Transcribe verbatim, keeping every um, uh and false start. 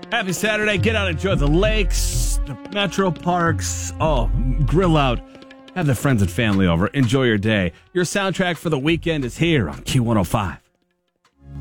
Happy Saturday. Get out, enjoy the lakes, the metro parks. Oh, grill out. Have the friends and family over. Enjoy your day. Your soundtrack for the weekend is here on Q one oh five.